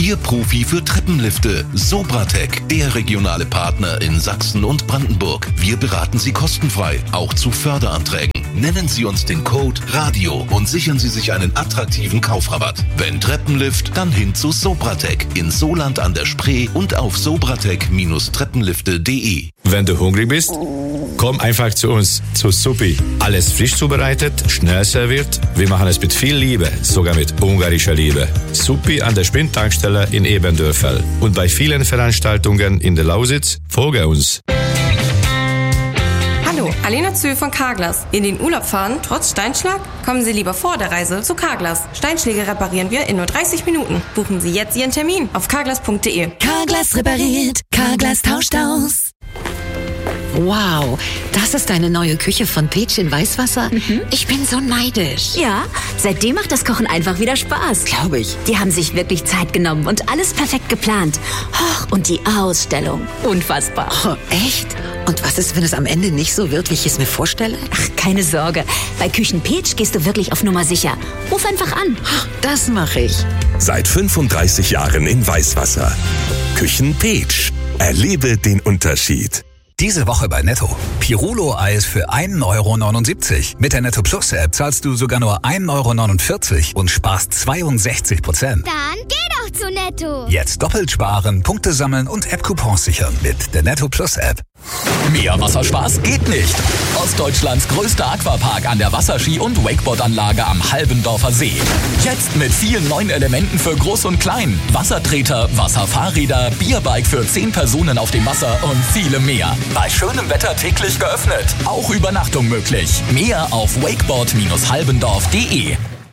Ihr Profi für Treppenlifte. Sobratec, der regionale Partner in Sachsen und Brandenburg. Wir beraten Sie kostenfrei, auch zu Förderanträgen. Nennen Sie uns den Code RADIO und sichern Sie sich einen attraktiven Kaufrabatt. Wenn Treppenlift, dann hin zu Sobratec in Soland an der Spree und auf sobratec-treppenlifte.de. Wenn du hungrig bist, komm einfach zu uns, zu Suppi. Alles frisch zubereitet, schnell serviert. Wir machen es mit viel Liebe, sogar mit ungarischer Liebe. Suppi an der Sprint-Tankstelle in Ebendörfel. Und bei vielen Veranstaltungen in der Lausitz, folge uns. Hallo, Alena Zöhl von Carglass. In den Urlaub fahren, trotz Steinschlag? Kommen Sie lieber vor der Reise zu Carglass. Steinschläge reparieren wir in nur 30 Minuten. Buchen Sie jetzt Ihren Termin auf carglass.de. Carglass repariert, Carglass tauscht aus. Wow, das ist eine neue Küche von Peach in Weißwasser? Mhm. Ich bin so neidisch. Ja, seitdem macht das Kochen einfach wieder Spaß. Glaube ich. Die haben sich wirklich Zeit genommen und alles perfekt geplant. Och, und die Ausstellung. Unfassbar. Oh, echt? Und was ist, wenn es am Ende nicht so wird, wie ich es mir vorstelle? Ach, keine Sorge. Bei Küchen Peach gehst du wirklich auf Nummer sicher. Ruf einfach an. Das mache ich. Seit 35 Jahren in Weißwasser. Küchen Peach. Erlebe den Unterschied. Diese Woche bei Netto. Pirulo-Eis für 1,79 €. Mit der Netto Plus App zahlst du sogar nur 1,49 € und sparst 62%. Dann geh doch zu Netto. Jetzt doppelt sparen, Punkte sammeln und App-Coupons sichern mit der Netto Plus App. Mehr Wasserspaß geht nicht. Ostdeutschlands größter Aquapark an der Wasserski- und Wakeboard-Anlage am Halbendorfer See. Jetzt mit vielen neuen Elementen für Groß und Klein. Wassertreter, Wasserfahrräder, Bierbike für 10 Personen auf dem Wasser und viele mehr. Bei schönem Wetter täglich geöffnet. Auch Übernachtung möglich. Mehr auf wakeboard-halbendorf.de.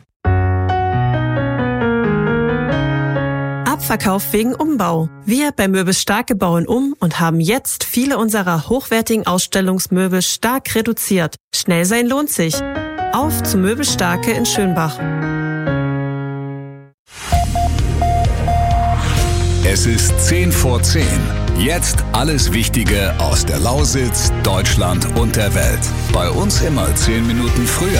Abverkauf wegen Umbau. Wir bei Möbels Starke bauen um und haben jetzt viele unserer hochwertigen Ausstellungsmöbel stark reduziert. Schnell sein lohnt sich. Auf zu Möbels Starke in Schönbach. Es ist 10 vor 10. Jetzt alles Wichtige aus der Lausitz, Deutschland und der Welt. Bei uns immer 10 Minuten früher.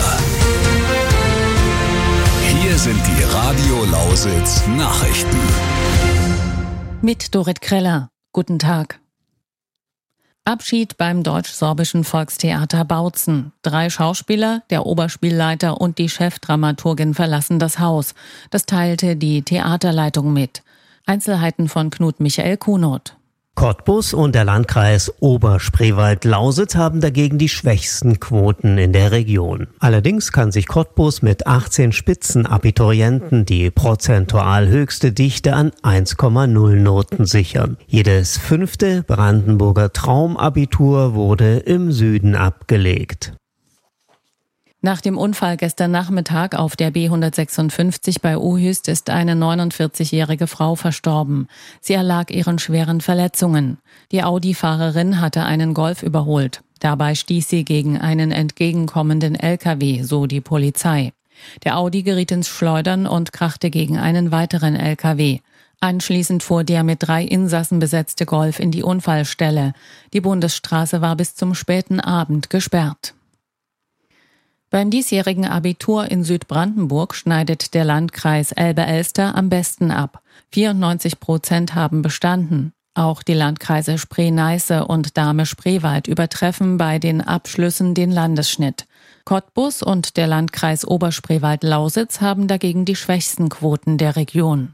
Hier sind die Radio Lausitz Nachrichten. Mit Dorit Kreller. Guten Tag. Abschied beim Deutsch-Sorbischen Volkstheater Bautzen. 3 Schauspieler, der Oberspielleiter und die Chefdramaturgin verlassen das Haus. Das teilte die Theaterleitung mit. Einzelheiten von Knut Michael Kunoth. Cottbus und der Landkreis Oberspreewald-Lausitz haben dagegen die schwächsten Quoten in der Region. Allerdings kann sich Cottbus mit 18 Spitzenabiturienten die prozentual höchste Dichte an 1,0 Noten sichern. Jedes 5. Brandenburger Traumabitur wurde im Süden abgelegt. Nach dem Unfall gestern Nachmittag auf der B156 bei Uhüst ist eine 49-jährige Frau verstorben. Sie erlag ihren schweren Verletzungen. Die Audi-Fahrerin hatte einen Golf überholt. Dabei stieß sie gegen einen entgegenkommenden LKW, so die Polizei. Der Audi geriet ins Schleudern und krachte gegen einen weiteren LKW. Anschließend fuhr der mit 3 Insassen besetzte Golf in die Unfallstelle. Die Bundesstraße war bis zum späten Abend gesperrt. Beim diesjährigen Abitur in Südbrandenburg schneidet der Landkreis Elbe-Elster am besten ab. 94% haben bestanden. Auch die Landkreise Spree-Neiße und Dahme-Spreewald übertreffen bei den Abschlüssen den Landesschnitt. Cottbus und der Landkreis Oberspreewald-Lausitz haben dagegen die schwächsten Quoten der Region.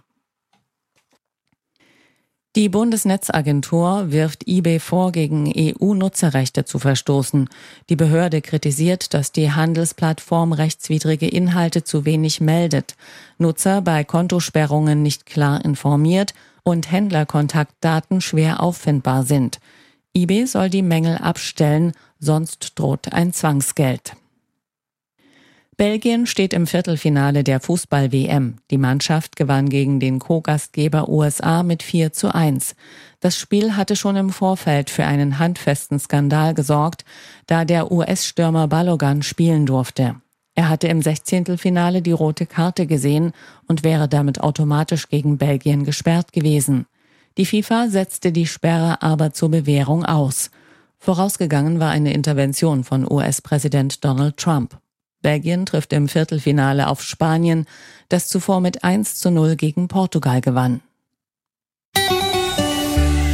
Die Bundesnetzagentur wirft eBay vor, gegen EU-Nutzerrechte zu verstoßen. Die Behörde kritisiert, dass die Handelsplattform rechtswidrige Inhalte zu wenig meldet, Nutzer bei Kontosperrungen nicht klar informiert und Händlerkontaktdaten schwer auffindbar sind. eBay soll die Mängel abstellen, sonst droht ein Zwangsgeld. Belgien steht im Viertelfinale der Fußball-WM. Die Mannschaft gewann gegen den Co-Gastgeber USA mit 4:1. Das Spiel hatte schon im Vorfeld für einen handfesten Skandal gesorgt, da der US-Stürmer Balogun spielen durfte. Er hatte im 16. die rote Karte gesehen und wäre damit automatisch gegen Belgien gesperrt gewesen. Die FIFA setzte die Sperre aber zur Bewährung aus. Vorausgegangen war eine Intervention von US-Präsident Donald Trump. Belgien trifft im Viertelfinale auf Spanien, das zuvor mit 1:0 gegen Portugal gewann.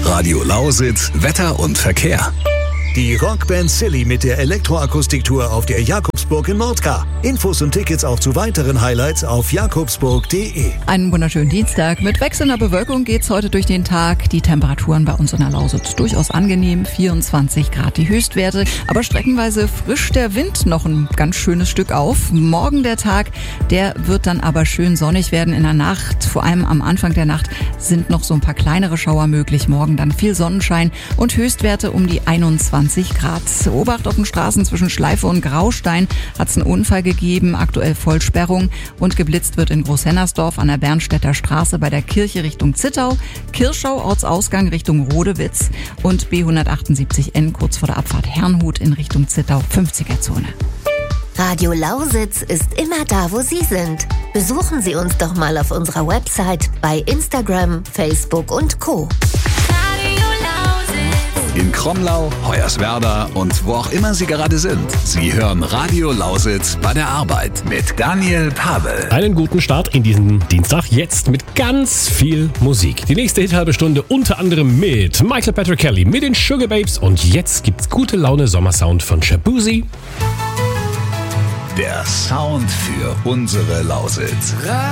Radio Lausitz, Wetter und Verkehr. Die Rockband Silly mit der Elektroakustiktour auf der Jakobsburg in Mordka. Infos und Tickets auch zu weiteren Highlights auf jakobsburg.de. Einen wunderschönen Dienstag. Mit wechselnder Bewölkung geht's heute durch den Tag. Die Temperaturen bei uns in der Lausitz durchaus angenehm. 24 Grad die Höchstwerte. Aber streckenweise frischt der Wind noch ein ganz schönes Stück auf. Morgen der Tag, der wird dann aber schön sonnig werden in der Nacht. Vor allem am Anfang der Nacht sind noch so ein paar kleinere Schauer möglich. Morgen dann viel Sonnenschein und Höchstwerte um die 21 Grad. Obacht auf den Straßen zwischen Schleife und Graustein hat es einen Unfall gegeben, aktuell Vollsperrung und geblitzt wird in Großhennersdorf an der Bernstädter Straße bei der Kirche Richtung Zittau, Kirschau Ortsausgang Richtung Rodewitz und B178N kurz vor der Abfahrt Herrnhut in Richtung Zittau 50er-Zone. Radio Lausitz ist immer da, wo Sie sind. Besuchen Sie uns doch mal auf unserer Website, bei Instagram, Facebook und Co. In Kromlau, Hoyerswerda und wo auch immer Sie gerade sind. Sie hören Radio Lausitz bei der Arbeit mit Daniel Pavel. Einen guten Start in diesen Dienstag, jetzt mit ganz viel Musik. Die nächste Hit-halbe Stunde unter anderem mit Michael Patrick Kelly, mit den Sugar Babes und jetzt gibt's gute Laune Sommersound von Shabuzi. Der Sound für unsere Lausitz.